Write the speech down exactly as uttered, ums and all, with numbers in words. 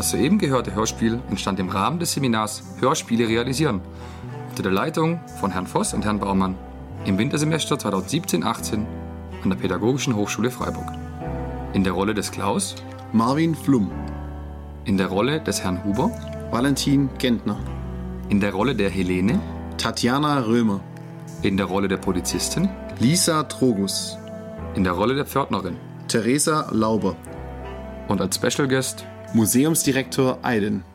Das soeben gehörte Hörspiel entstand im Rahmen des Seminars Hörspiele realisieren unter der Leitung von Herrn Voss und Herrn Baumann im Wintersemester zweitausendsiebzehn achtzehn an der Pädagogischen Hochschule Freiburg. In der Rolle des Klaus Marvin Flum. In der Rolle des Herrn Huber Valentin Gentner. In der Rolle der Helene Tatjana Römer. In der Rolle der Polizistin Lisa Trogus. In der Rolle der Pförtnerin Theresa Lauber. Und als Special Guest Museumsdirektor Aydin.